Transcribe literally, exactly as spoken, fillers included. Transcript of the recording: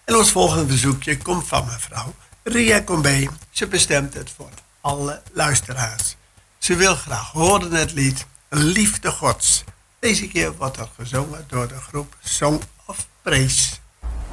En ons volgende verzoekje komt van mevrouw Ria Combé. Ze bestemt het voor alle luisteraars. Ze wil graag horen het lied Liefde Gods. Deze keer wordt dat gezongen door de groep Song of Praise.